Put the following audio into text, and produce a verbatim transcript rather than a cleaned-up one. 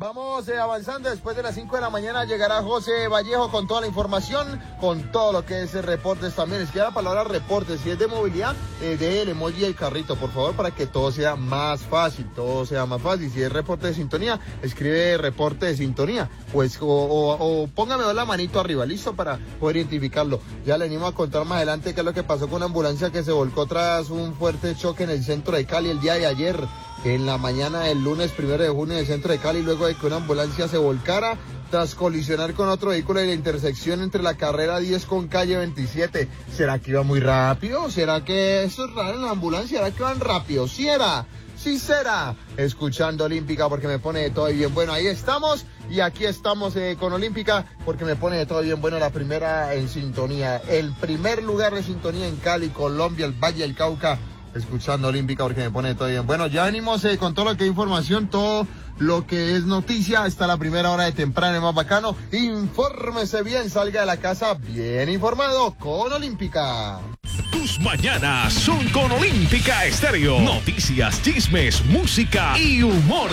Vamos eh, avanzando. Después de las cinco de la mañana llegará José Vallejo con toda la información, con todo lo que es eh, reportes también. Es que la palabra reportes, si es de movilidad, eh, de el emoji del carrito, por favor, para que todo sea más fácil, todo sea más fácil. Si es reporte de sintonía, escribe reporte de sintonía, pues, o, o, o póngame la manito arriba, listo, para poder identificarlo. Ya le animo a contar más adelante qué es lo que pasó con una ambulancia que se volcó tras un fuerte choque en el centro de Cali el día de ayer. En la mañana del lunes primero de junio en el centro de Cali, luego de que una ambulancia se volcara tras colisionar con otro vehículo en la intersección entre la carrera diez con calle veintisiete. ¿Será que iba muy rápido? ¿Será que eso es raro en la ambulancia? ¿Será que van rápido? ¿Sí era? Sí será. Escuchando Olímpica porque me pone de todo bien bueno. Ahí estamos y aquí estamos eh, con Olímpica porque me pone de todo bien bueno. La primera en sintonía, el primer lugar de sintonía en Cali, Colombia, el Valle del Cauca. Escuchando Olímpica porque me pone todo bien. Bueno, ya venimos eh, con todo lo que es información, todo lo que es noticia. Hasta la primera hora de temprano, es más bacano. Infórmese bien, salga de la casa bien informado con Olímpica. Tus mañanas son con Olímpica Estéreo. Noticias, chismes, música y humor.